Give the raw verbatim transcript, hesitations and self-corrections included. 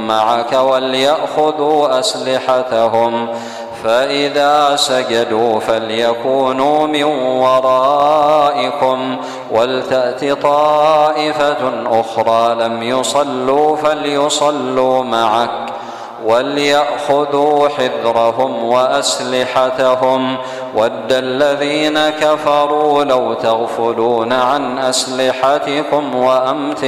معك وليأخذوا أسلحتهم فإذا سجدوا فليكونوا من ورائكم ولتأت طائفة أخرى لم يصلوا فليصلوا معك وليأخذوا حذرهم وأسلحتهم ود الذين كفروا لو تغفلون عن أسلحتكم وأمتعتكم